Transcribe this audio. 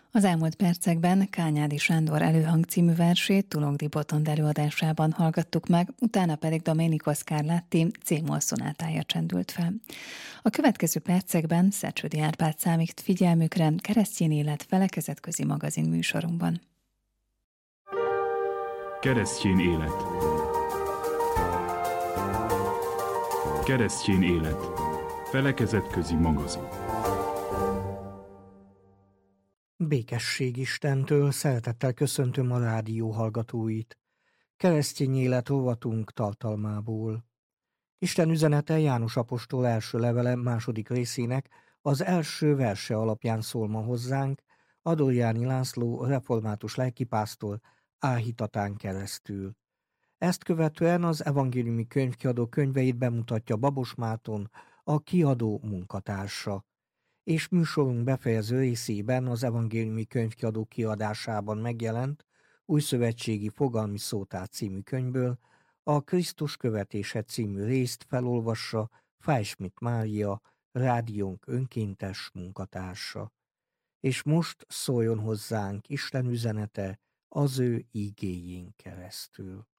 Az elmúlt percekben Kányádi Sándor Előhang című versét Tulongdi Botond előadásában hallgattuk meg, utána pedig Domenico Scarlatti C-moll szonátája csendült fel. A következő percekben Szecsődi Árpád számít figyelmükre Keresztény élet felekezetközi magazin műsorunkban. Keresztény élet. Keresztény élet. Felekezetközi magazin. Békesség Istentől, szeretettel köszöntöm a rádió hallgatóit. Keresztény élet rovatunk tartalmából. Isten üzenete János apostol első levele második részének az első verse alapján szól ma hozzánk, Adorjáni László református lelkipásztor áhítatán keresztül. Ezt követően az evangéliumi könyvkiadó könyveit bemutatja Babos Márton, a kiadó munkatársa. És műsorunk befejező részében az evangéliumi könyvkiadó kiadásában megjelent Újszövetségi Fogalmi Szótár című könyvből a Krisztus követése című részt felolvassa Fájsmit Mária, rádiónk önkéntes munkatársa. És most szóljon hozzánk Isten üzenete az ő igéjén keresztül.